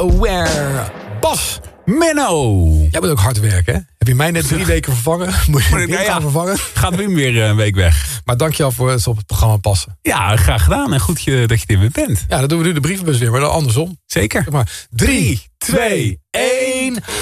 Aware. Bas, Menno. Jij moet ook hard werken, hè? Heb je mij net 3 weken vervangen? Moet je Wim gaan vervangen? Gaat Wim weer een week weg. Maar dankjewel voor het op het programma passen. Ja, graag gedaan. En goed dat je er weer bent. Ja, dan doen we nu de brievenbus weer, maar dan andersom. Zeker. Zeg maar 3, 2, 1...